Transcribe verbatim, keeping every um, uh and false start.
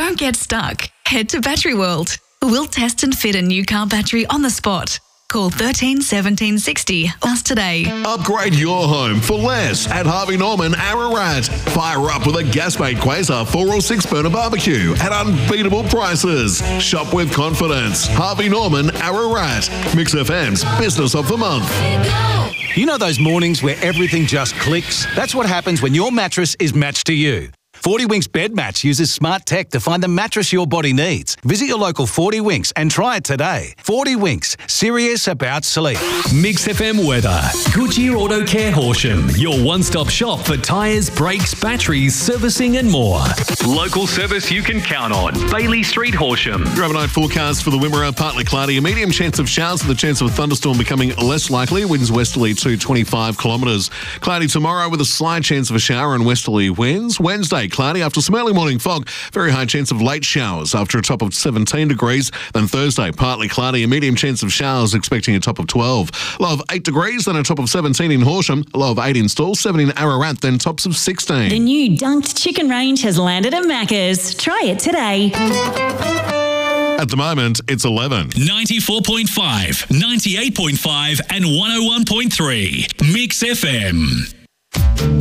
Don't get stuck. Head to Battery World. We'll test and fit a new car battery on the spot. Call thirteen seventeen sixty us today. Upgrade your home for less at Harvey Norman Ararat. Fire up with a gas-made Quasar four or six burner barbecue at unbeatable prices. Shop with confidence. Harvey Norman Ararat. Mix F M's Business of the Month. You know those mornings where everything just clicks? That's what happens when your mattress is matched to you. forty Winks Bed Match uses smart tech to find the mattress your body needs. Visit your local forty Winks and try it today. forty Winks, serious about sleep. Mix F M weather. Goodyear Auto Care Horsham, your one-stop shop for tyres, brakes, batteries, servicing and more. Local service you can count on. Bailey Street, Horsham. Your overnight forecast for the Wimmera, partly cloudy, a medium chance of showers with a chance of a thunderstorm becoming less likely. Winds westerly to twenty-five kilometres. Cloudy tomorrow with a slight chance of a shower and westerly winds. Wednesday, cloudy after some early morning fog. Very high chance of late showers after a top of seventeen degrees. Then Thursday, partly cloudy, a medium chance of showers, expecting a top of twelve. Low of eight degrees, then a top of seventeen in Horsham. A low of eight in Stawell, seven in Ararat, then tops of sixteen. The new Dunked Chicken range has landed at Macca's. Try it today. At the moment, it's eleven. ninety-four point five, ninety-eight point five and one oh one point three. Mix F M.